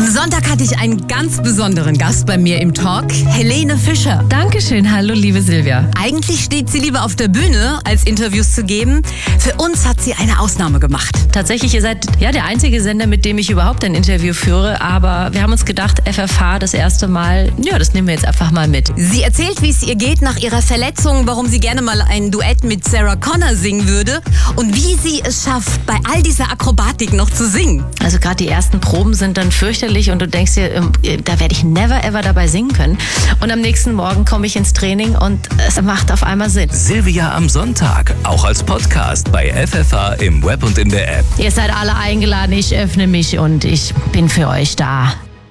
Am Sonntag hatte ich einen ganz besonderen Gast bei mir im Talk, Helene Fischer. Dankeschön, hallo liebe Silvia. Eigentlich steht sie lieber auf der Bühne, als Interviews zu geben. Für uns hat sie eine Ausnahme gemacht. Tatsächlich, ihr seid ja der einzige Sender, mit dem ich überhaupt ein Interview führe, aber wir haben uns gedacht, FFH das erste Mal, ja, das nehmen wir jetzt einfach mal mit. Sie erzählt, wie es ihr geht nach ihrer Verletzung, warum sie gerne mal ein Duett mit Sarah Connor singen würde und wie sie es schafft, bei all dieser Akrobatik noch zu singen. Also gerade die ersten Proben sind dann fürchterlich und du denkst dir, da werde ich never ever dabei singen können. Und am nächsten Morgen komme ich ins Training und es macht auf einmal Sinn. Silvia am Sonntag, auch als Podcast bei FFH im Web und in der App. Ihr seid alle eingeladen, ich öffne mich und ich bin für euch da.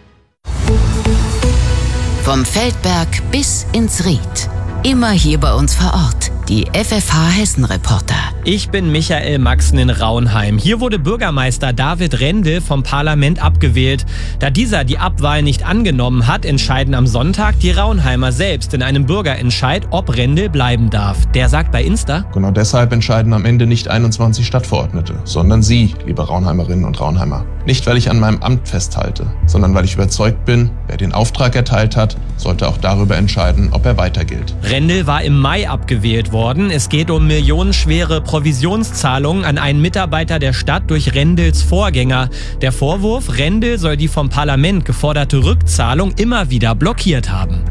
Vom Feldberg bis ins Ried. Immer hier bei uns vor Ort. Die FFH Hessen-Reporter. Ich bin Michael Maxen in Raunheim. Hier wurde Bürgermeister David Rendel vom Parlament abgewählt. Da dieser die Abwahl nicht angenommen hat, entscheiden am Sonntag die Raunheimer selbst in einem Bürgerentscheid, ob Rendel bleiben darf. Der sagt bei Insta: Genau deshalb entscheiden am Ende nicht 21 Stadtverordnete, sondern Sie, liebe Raunheimerinnen und Raunheimer. Nicht, weil ich an meinem Amt festhalte, sondern weil ich überzeugt bin, wer den Auftrag erteilt hat, sollte auch darüber entscheiden, ob er weitergilt. Rendel war im Mai abgewählt worden. Es geht um millionenschwere Provisionszahlungen an einen Mitarbeiter der Stadt durch Rendels Vorgänger. Der Vorwurf: Rendel soll die vom Parlament geforderte Rückzahlung immer wieder blockiert haben.